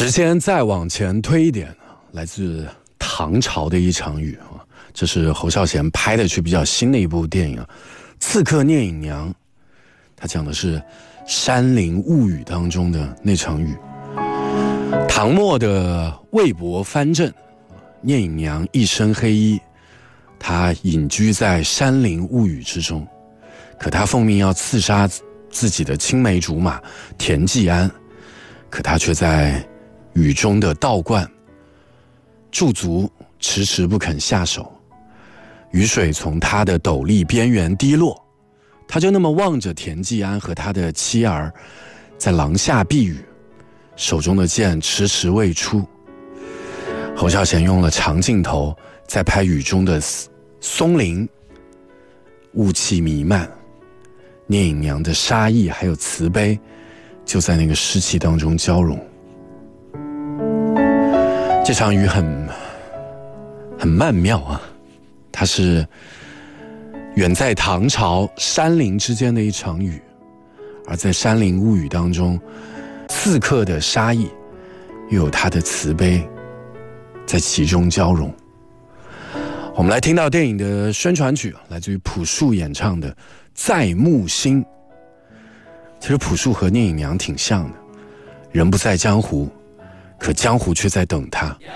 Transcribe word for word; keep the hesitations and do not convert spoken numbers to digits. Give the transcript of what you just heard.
时间再往前推一点，来自唐朝的一场雨啊，这是侯孝贤拍的去比较新的一部电影《刺客聂隐娘》，他讲的是《山林物语》当中的那场雨。唐末的魏博藩镇，聂隐娘一身黑衣，她隐居在山林物语之中，可她奉命要刺杀自己的青梅竹马田季安，可她却在雨中的道观驻足，迟迟不肯下手。雨水从他的斗笠边缘滴落，他就那么望着田季安和他的妻儿在廊下避雨，手中的剑迟迟未出。侯孝贤用了长镜头在拍雨中的松林，雾气弥漫，聂隐娘的杀意还有慈悲就在那个湿气当中交融。这场雨很很曼妙啊，它是远在唐朝山林之间的一场雨，而在山林物语当中，刺客的杀意又有他的慈悲在其中交融。我们来听到电影的宣传曲，来自于朴树演唱的《在木星》。其实朴树和聂隐娘挺像的，人不在江湖，可江湖却在等他。